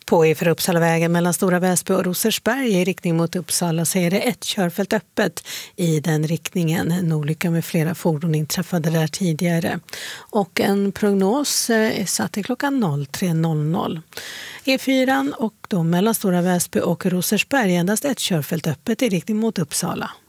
På E4 Uppsalavägen mellan Stora Väsby och Rosersberg i riktning mot Uppsala så är det ett körfält öppet i den riktningen. En olycka med flera fordon inträffade där tidigare. Och en prognos är satt till klockan 03.00. E4 och då mellan Stora Väsby och Rosersberg endast ett körfält öppet i riktning mot Uppsala.